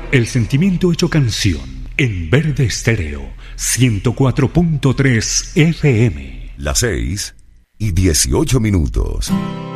El sentimiento hecho canción en Verde Estéreo 104.3 FM. Las 6:18.